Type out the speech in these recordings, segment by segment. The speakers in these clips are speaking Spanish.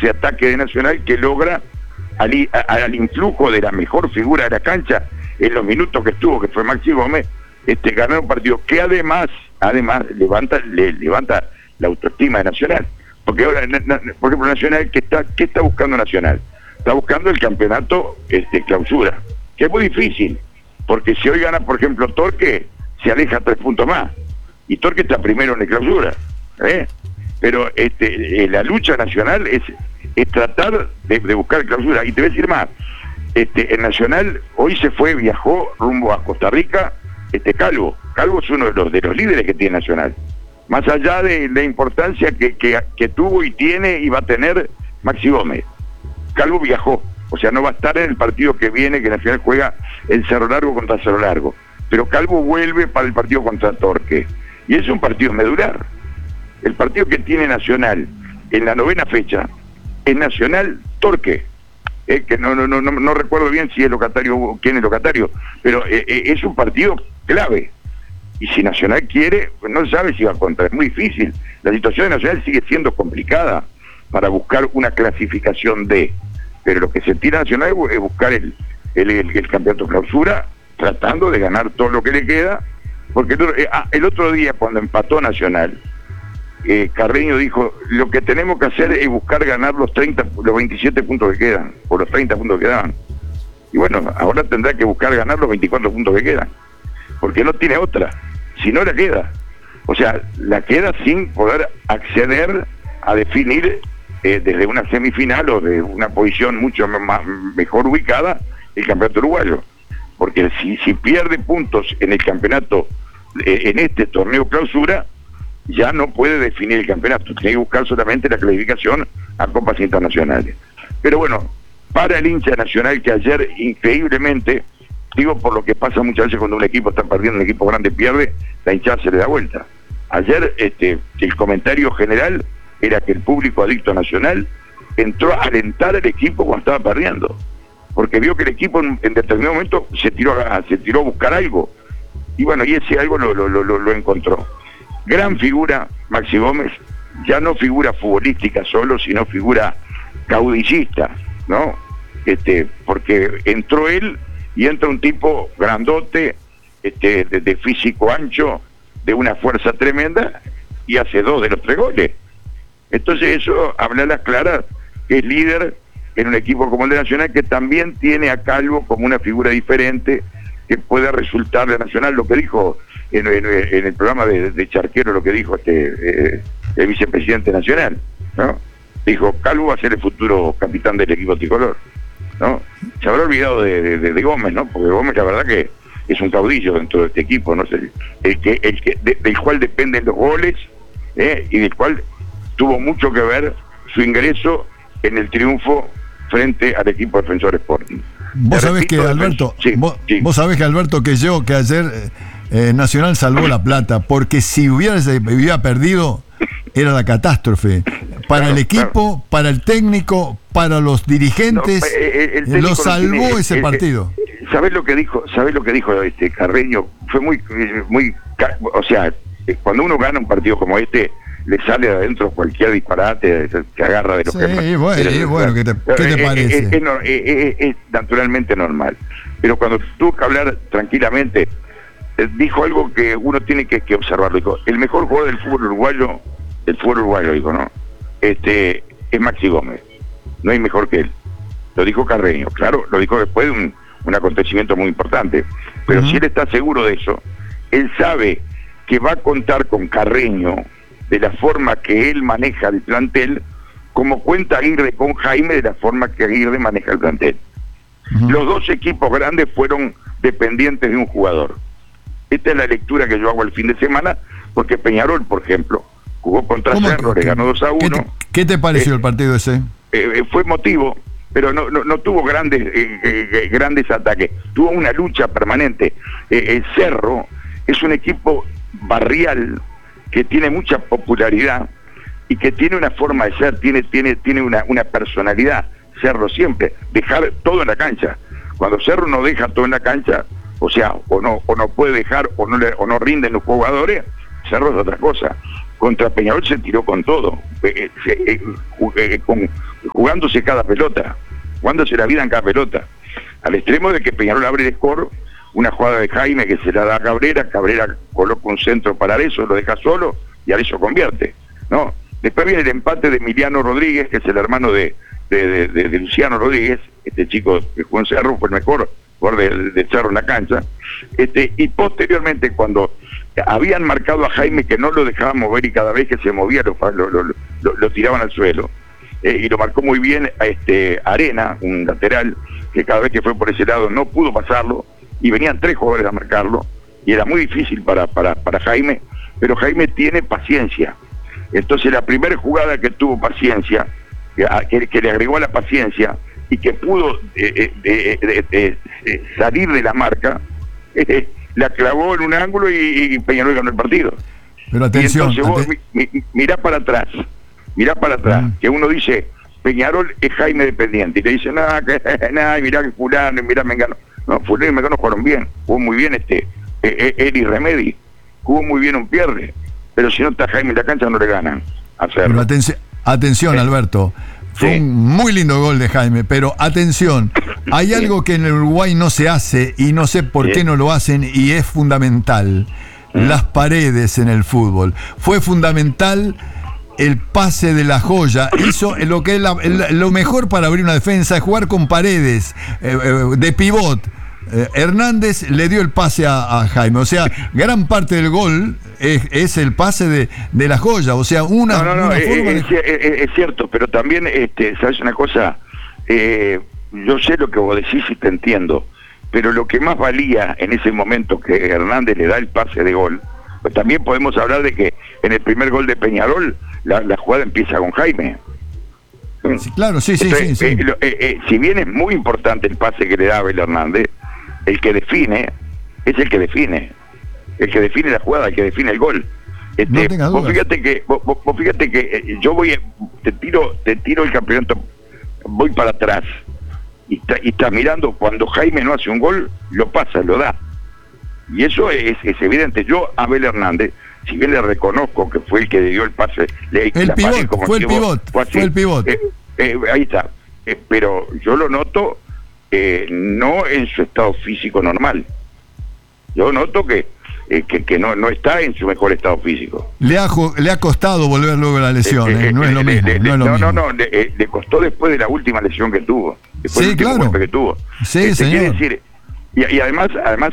ese ataque de Nacional que logra al influjo de la mejor figura de la cancha en los minutos que estuvo, que fue Maxi Gómez, ganar un partido que además levanta la autoestima de Nacional. Porque ahora, por ejemplo, Nacional, ¿qué está buscando Nacional? Está buscando el campeonato clausura, que es muy difícil, porque si hoy gana, por ejemplo, Torque, se aleja 3 puntos más, y Torque está primero en la clausura, pero la lucha nacional es tratar de buscar clausura. Y te voy a decir más, el Nacional hoy viajó rumbo a Costa Rica, Calvo es uno de los líderes que tiene Nacional, más allá de la importancia que tuvo y tiene y va a tener Maxi Gómez. Calvo viajó, o sea, no va a estar en el partido que viene, que Nacional juega el Cerro Largo contra Cerro Largo, pero Calvo vuelve para el partido contra Torque, y es un partido medular. El partido que tiene Nacional en la 9ª fecha es Nacional Torque, que no recuerdo bien si es locatario o quién es locatario, pero es un partido clave, y si Nacional quiere, pues no sabe si va a contra, es muy difícil. La situación de Nacional sigue siendo complicada para buscar una clasificación D, pero lo que se tira Nacional es buscar el campeonato clausura, tratando de ganar todo lo que le queda, porque el otro día cuando empató Nacional, Carreño dijo, lo que tenemos que hacer es buscar ganar los 27 puntos que quedan, o los 30 puntos que quedaban. Y bueno, ahora tendrá que buscar ganar los 24 puntos que quedan, porque no tiene otra, si no la queda. O sea, la queda sin poder acceder a definir desde una semifinal o de una posición mucho mejor ubicada el campeonato uruguayo. Porque si pierde puntos en el campeonato, en este torneo clausura, ya no puede definir el campeonato, tiene que buscar solamente la clasificación a copas internacionales. Pero bueno, para el hincha Nacional, que ayer increíblemente, digo por lo que pasa muchas veces cuando un equipo está perdiendo, un equipo grande pierde, la hinchada se le da vuelta. Ayer el comentario general era que el público adicto a Nacional entró a alentar al equipo cuando estaba perdiendo, porque vio que el equipo en determinado momento se tiró a buscar algo, y bueno, y ese algo lo encontró. Gran figura Maxi Gómez, ya no figura futbolística solo, sino figura caudillista, ¿no? Porque entró él y entra un tipo grandote, de físico ancho, de una fuerza tremenda, y hace 2 de los 3 goles. Entonces eso habla a las claras que es líder en un equipo como el de Nacional, que también tiene a Calvo como una figura diferente que puede resultarle a Nacional. Lo que dijo en el programa de Charquero, lo que dijo el vicepresidente nacional, ¿no? Dijo, Calvo va a ser el futuro capitán del equipo tricolor, ¿no? Se habrá olvidado de Gómez, ¿no? Porque Gómez, la verdad que es un caudillo dentro de este equipo, ¿no? Del cual dependen los goles, y del cual tuvo mucho que ver su ingreso en el triunfo frente al equipo Defensor Sporting. Vos sabés que, Alberto, vos sabés que, Alberto, que ayer Nacional salvó la plata, porque si hubiera perdido, era la catástrofe. Para el equipo, para el técnico, para los dirigentes, lo salvó ese partido. ¿Sabés lo que dijo Carreño? Fue muy, o sea, cuando uno gana un partido como le sale de adentro cualquier disparate que agarra de los bueno, ¿qué te parece? Es naturalmente normal, pero cuando tuvo que hablar tranquilamente, dijo algo que uno tiene que observarlo. Dijo, el mejor jugador del fútbol uruguayo, dijo, ¿no? Es Maxi Gómez, no hay mejor que él. Lo dijo Carreño, claro, lo dijo después de un acontecimiento muy importante, pero si él está seguro de eso, él sabe que va a contar con Carreño de la forma que él maneja el plantel, como cuenta Aguirre con Jaime de la forma que Aguirre maneja el plantel. Los 2 equipos grandes fueron dependientes de un jugador. Esta es la lectura que yo hago el fin de semana, porque Peñarol, por ejemplo, jugó contra Cerro, le ganó 2-1. ¿Qué te pareció el partido ese? Fue emotivo, pero no tuvo grandes ataques, tuvo una lucha permanente. El Cerro es un equipo barrial que tiene mucha popularidad y que tiene una forma de ser, tiene una personalidad. Cerro siempre, dejar todo en la cancha. Cuando Cerro no deja todo en la cancha, o sea, o no puede dejar, o no rinden los jugadores, Cerro es otra cosa. contra Peñarol se tiró con todo, jugándose cada pelota, jugándose la vida en cada pelota, al extremo de que Peñarol abre el score, una jugada de Jaime que se la da a Cabrera coloca un centro para Arezzo, lo deja solo y Arezzo convierte, ¿no? Después viene el empate de Emiliano Rodríguez, que es el hermano de Luciano Rodríguez, este chico que jugó en Cerro, fue el mejor jugador de Cerro en la cancha, y posteriormente cuando habían marcado a Jaime que no lo dejaban mover y cada vez que se movía lo tiraban al suelo, y lo marcó muy bien Arena, un lateral, que cada vez que fue por ese lado no pudo pasarlo, y venían 3 jugadores a marcarlo, y era muy difícil para Jaime, pero Jaime tiene paciencia. Entonces la primera jugada que tuvo paciencia, que le agregó a la paciencia, y que pudo salir de la marca, la clavó en un ángulo y Peñarol ganó el partido. Pero atención, y entonces vos mirá para atrás, que uno dice, Peñarol es Jaime dependiente, y le dice, nada, mirá que fulano, mirá Mengano. No, fulano y Mengano jugaron bien, jugó muy bien Eri Remedi, jugó muy bien un Pierre, pero si no está Jaime en la cancha no le ganan a Cerro. Pero atención, Alberto, fue un muy lindo gol de Jaime, pero atención, hay algo que en el Uruguay no se hace y no sé por qué no lo hacen y es fundamental, las paredes en el fútbol. Fue fundamental el pase de La Joya, hizo lo que es lo mejor para abrir una defensa, es jugar con paredes de pivot. Hernández le dio el pase a Jaime, o sea, gran parte del gol es el pase de La Joya, o sea, una forma es cierto, pero también, ¿sabes una cosa? Yo sé lo que vos decís y te entiendo, pero lo que más valía en ese momento que Hernández le da el pase de gol, pues también podemos hablar de que en el primer gol de Peñarol la jugada empieza con Jaime. Sí, claro, sí. Si bien es muy importante el pase que le da Abel Hernández, el que define es el que define la jugada, el que define el gol. Vos fíjate que yo te tiro el campeonato, voy para atrás y está mirando, cuando Jaime no hace un gol, lo pasa, lo da, y eso es evidente. Yo a Abel Hernández, si bien le reconozco que fue el que dio el pase, fue el pivot, ahí está, pero yo lo noto no en su estado físico normal. Yo noto que no está en su mejor estado físico. Le ha costado volver luego de la lesión, no es lo mismo. Le costó después de la última lesión que tuvo. Después sí, claro. Que tuvo. Sí, señor. Quiere decir, y además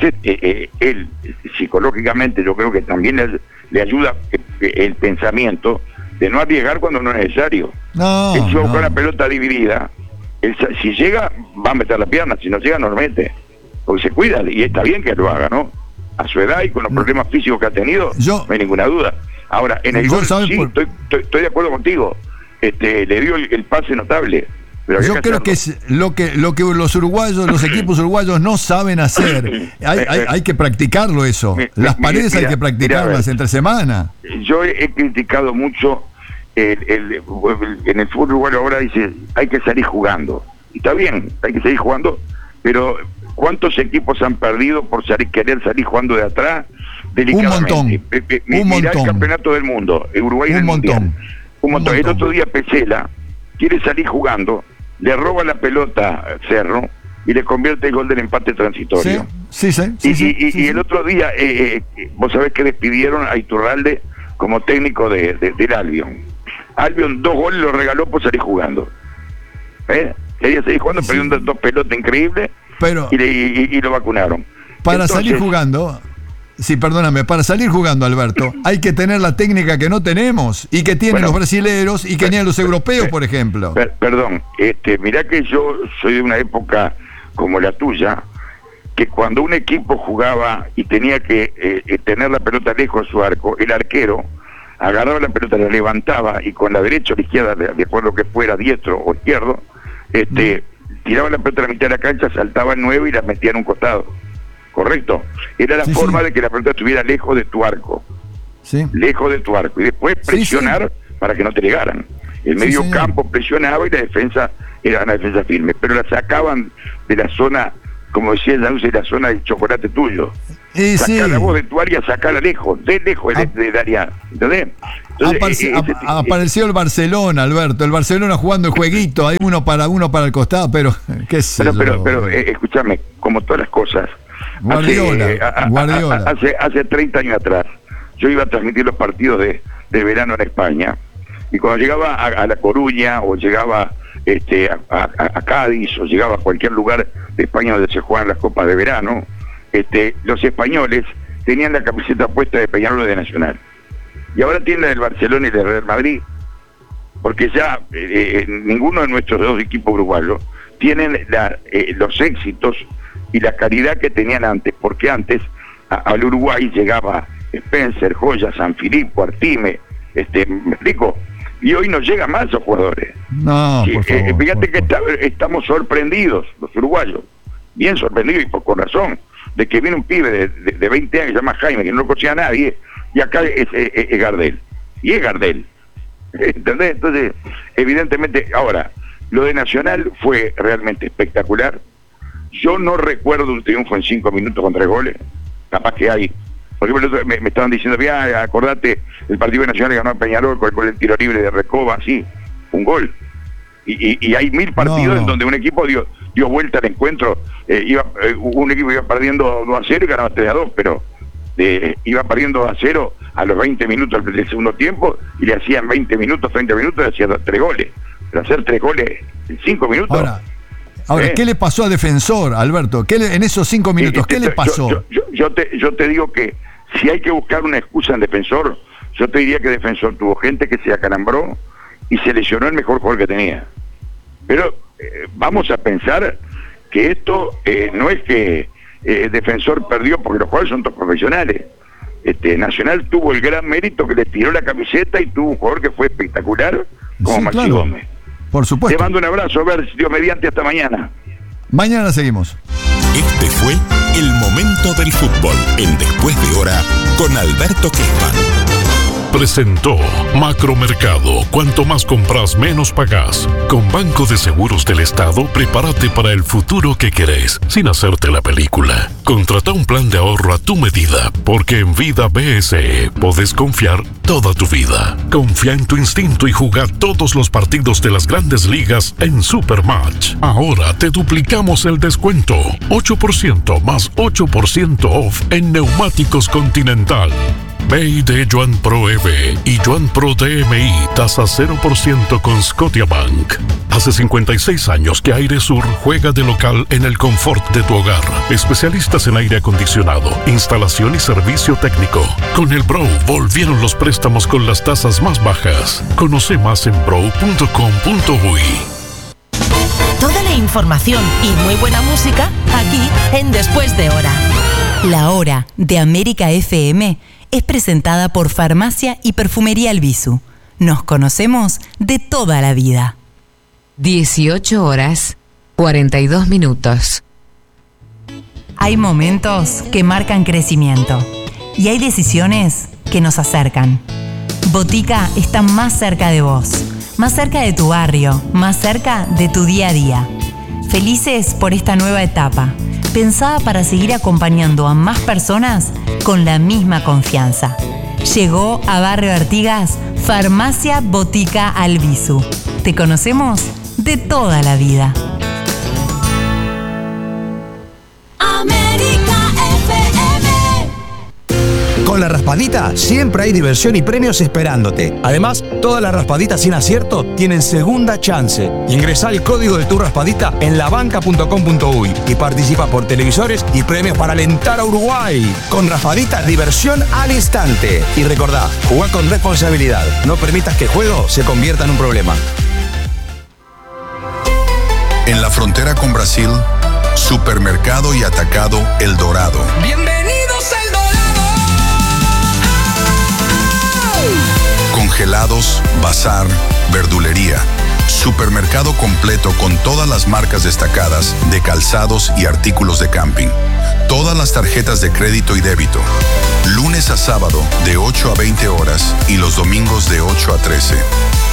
él psicológicamente yo creo que también le ayuda el pensamiento de no arriesgar cuando no es necesario. Él se va con la pelota dividida. Si llega, va a meter la pierna, si no llega, no lo mete. Porque se cuida, y está bien que lo haga, ¿no? A su edad y con los problemas físicos que ha tenido, no hay ninguna duda. Ahora, en el gol, sí, estoy de acuerdo contigo. Le dio el pase notable. Pero yo creo que es lo que los uruguayos, los equipos uruguayos no saben hacer. Hay que practicarlo eso. Las paredes hay que practicarlas entre semana. Yo he criticado mucho en el fútbol uruguayo ahora, dice, hay que salir jugando. Y está bien, hay que seguir jugando, pero ¿cuántos equipos han perdido por querer salir jugando de atrás? Delicadamente. Un montón. El campeonato del mundo, Uruguay en el mundial. Un montón. El otro día Pesela quiere salir jugando, le roba la pelota a Cerro y le convierte el gol del empate transitorio. Sí. Y el otro día, vos sabés que despidieron a Iturralde como técnico del Albion. Albion 2 goles lo regaló por salir jugando. Quería seguir jugando, perdió 2 pelotas increíbles, pero y lo vacunaron. Para salir jugando, para salir jugando, Alberto, hay que tener la técnica que no tenemos y que tienen los brasileros y que tienen los europeos, por ejemplo. Perdón, mirá que yo soy de una época como la tuya, que cuando un equipo jugaba y tenía que tener la pelota lejos de su arco, el arquero agarraba la pelota, la levantaba y con la derecha o la izquierda, de acuerdo que fuera diestro o izquierdo, tiraba la pelota a la mitad de la cancha, saltaba el 9 y la metía en un costado. ¿Correcto? Era la forma de que la pelota estuviera lejos de tu arco. Lejos de tu arco. Y después presionar para que no te llegaran. El medio campo presionaba y la defensa era una defensa firme. Pero la sacaban de la zona, como decía Janus, de la zona del chocolate tuyo. Sacala vos de tu área, sacala lejos, del área. ¿Entendés? Apareció el Barcelona, Alberto. El Barcelona jugando el jueguito, hay uno para el costado, pero qué sé yo. Pero escúchame, como todas las cosas. Guardiola. Hace 30 años atrás, yo iba a transmitir los partidos de verano en España. Y cuando llegaba a La Coruña, o llegaba a Cádiz, o llegaba a cualquier lugar de España donde se juegan las copas de verano, los españoles tenían la camiseta puesta de Peñarol de Nacional. Y ahora tienen la del Barcelona y del Real Madrid, porque ya ninguno de nuestros dos equipos uruguayos tienen los éxitos y la calidad que tenían antes, porque antes al Uruguay llegaba Spencer, Joya, Sanfilippo, Artime, ¿me explico? Y hoy no llegan más esos jugadores. No, por favor, fíjate que estamos sorprendidos, los uruguayos, bien sorprendidos, y con razón, de que viene un pibe de 20 años que se llama Jaime, que no lo conocía a nadie, y acá es Gardel. Y es Gardel. ¿Entendés? Entonces, evidentemente, ahora, lo de Nacional fue realmente espectacular. Yo no recuerdo un triunfo en 5 minutos con 3 goles. Capaz que hay. Por ejemplo, me estaban diciendo, acordate, el partido Nacional ganó a Peñarol con el tiro libre de Recoba, sí, un gol. Y hay 1000 partidos en donde un equipo dio vuelta al encuentro. Un equipo iba perdiendo 2-0 y ganaba 3-2, pero iba perdiendo 2-0 a los 20 minutos del segundo tiempo, y le hacían 20 minutos, 30 minutos, le hacían 3 goles. Pero hacer 3 goles en 5 minutos... Ahora, ¿qué le pasó a Defensor, Alberto? En esos 5 minutos, ¿qué le pasó? Yo te digo que si hay que buscar una excusa en Defensor, yo te diría que Defensor tuvo gente que se acalambró y se lesionó el mejor jugador que tenía. Pero vamos a pensar que esto no es que Defensor perdió porque los jugadores son todos profesionales. Nacional tuvo el gran mérito que le tiró la camiseta y tuvo un jugador que fue espectacular como Maxi Gómez. Por supuesto. Te mando un abrazo, a ver, Dios mediante, hasta mañana. Mañana seguimos. Este fue el momento del fútbol en Después de Hora con Alberto Kessman. Presentó Macromercado. Cuanto más compras, menos pagás. Con Banco de Seguros del Estado, prepárate para el futuro que querés, sin hacerte la película. Contrata un plan de ahorro a tu medida, porque en Vida BSE podés confiar toda tu vida. Confía en tu instinto y juega todos los partidos de las grandes ligas en Supermatch. Ahora te duplicamos el descuento. 8% más 8% off en neumáticos Continental. Bay de Yuan Pro EV y Yuan Pro DMI, tasa 0% con Scotiabank. Hace 56 años que Aire Sur juega de local en el confort de tu hogar. Especialistas en aire acondicionado, instalación y servicio técnico. Con el Bro volvieron los préstamos con las tasas más bajas. Conoce más en bro.com.uy. Toda la información y muy buena música aquí en Después de Hora. La Hora de América FM es presentada por Farmacia y Perfumería Albizu. Nos conocemos de toda la vida. 18 horas, 42 minutos. Hay momentos que marcan crecimiento y hay decisiones que nos acercan. Botica está más cerca de vos, más cerca de tu barrio, más cerca de tu día a día. Felices por esta nueva etapa, pensada para seguir acompañando a más personas con la misma confianza. Llegó a Barrio Artigas Farmacia Botica Albizu. Te conocemos de toda la vida. Con la raspadita siempre hay diversión y premios esperándote. Además, todas las raspaditas sin acierto tienen segunda chance. Ingresá el código de tu raspadita en labanca.com.uy y participa por televisores y premios para alentar a Uruguay. Con raspadita, diversión al instante. Y recordá, jugá con responsabilidad. No permitas que el juego se convierta en un problema. En la frontera con Brasil, Supermercado y Atacado El Dorado. ¡Bienvenidos al Dorado! Congelados, bazar, verdulería. Supermercado completo con todas las marcas destacadas de calzados y artículos de camping. Todas las tarjetas de crédito y débito. Lunes a sábado de 8 a 20 horas y los domingos de 8 a 13.